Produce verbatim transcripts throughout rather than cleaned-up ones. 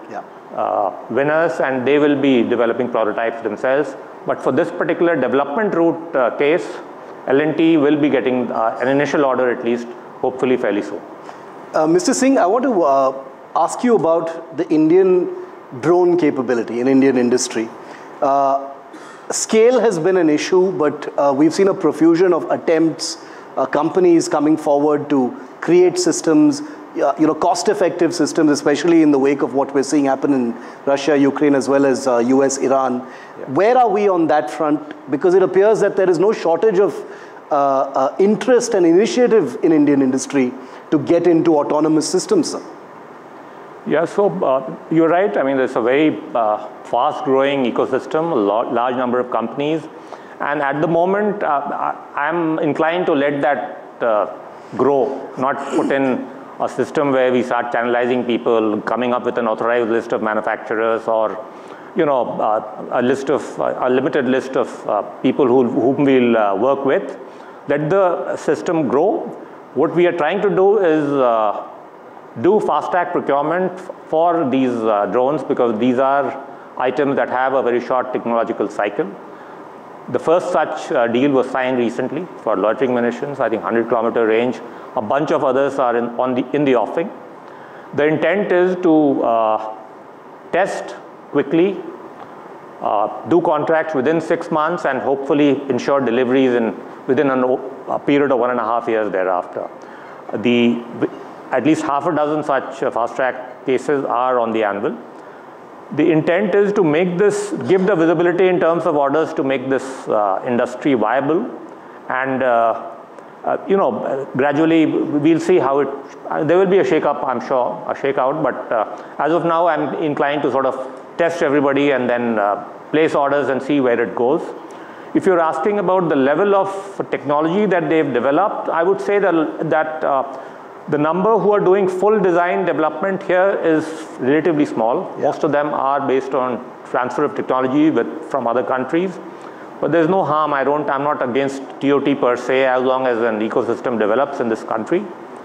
yeah. uh, winners, and they will be developing prototypes themselves. But for this particular development route uh, case, L and T will be getting uh, an initial order at least, hopefully fairly soon. Uh, Mister Singh, I want to uh, ask you about the Indian drone capability in Indian industry. Uh, scale has been an issue, but uh, we've seen a profusion of attempts, uh, companies coming forward to create systems, uh, you know, cost-effective systems, especially in the wake of what we're seeing happen in Russia, Ukraine, as well as uh, U S, Iran. Yeah. Where are we on that front? Because it appears that there is no shortage of uh, uh, interest and initiative in Indian industry to get into autonomous systems, sir. Yeah, so uh, you're right. I mean, there's a very uh, fast-growing ecosystem, a lot, large number of companies. And at the moment, uh, I'm inclined to let that uh, grow, not put in a system where we start channelizing people, coming up with an authorized list of manufacturers, or you know, uh, a list of, uh, a limited list of uh, people who, whom we'll uh, work with. Let the system grow. What we are trying to do is uh, do fast-track procurement for these uh, drones, because these are items that have a very short technological cycle. The first such uh, deal was signed recently for loitering munitions, I think one hundred kilometer range. A bunch of others are in, on the, in the offing. The intent is to uh, test quickly, uh, do contracts within six months, and hopefully ensure deliveries in within an, a period of one and a half years thereafter. The, at least half a dozen such uh, fast-track cases are on the anvil. The intent is to make this, give the visibility in terms of orders to make this uh, industry viable, and uh, uh, you know, uh, gradually we'll see how it, uh, there will be a shake-up, I'm sure, a shake-out, but uh, as of now I'm inclined to sort of test everybody and then uh, place orders and see where it goes. If you're asking about the level of technology that they've developed, I would say that, that uh, the number who are doing full design development here is relatively small. Yeah. Most of them are based on transfer of technology with, from other countries. But there's no harm. I don't, I'm not against T O T per se, as long as an ecosystem develops in this country.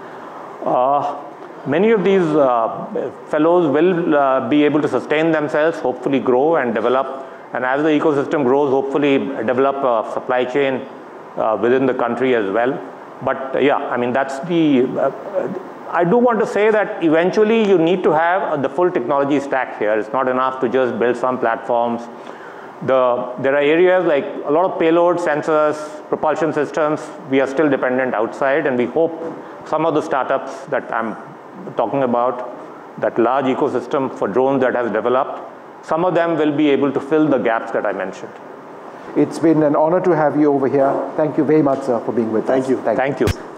Uh, many of these uh, fellows will uh, be able to sustain themselves, hopefully grow and develop. And as the ecosystem grows, hopefully develop a supply chain uh, within the country as well. But uh, yeah, I mean, that's the, uh, I do want to say that eventually you need to have uh, the full technology stack here. It's not enough to just build some platforms. The, there are areas like a lot of payload, sensors, propulsion systems, we are still dependent outside, and we hope some of the startups that I'm talking about, that large ecosystem for drones that has developed, some of them will be able to fill the gaps that I mentioned. It's been an honor to have you over here. Thank you very much, sir, for being with Thank us. You. Thank you. Thank you.